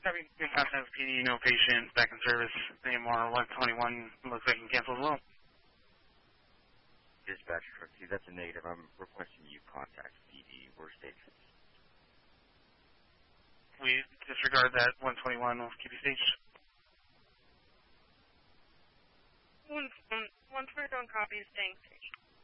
Having PD, no patient, back in service. AMR 121 looks like you can cancel as well. Dispatch truck 2, that's a negative. I'm requesting you contact PD. We're stations. We disregard that 121. We'll keep you staged. 121 copies, staying staged.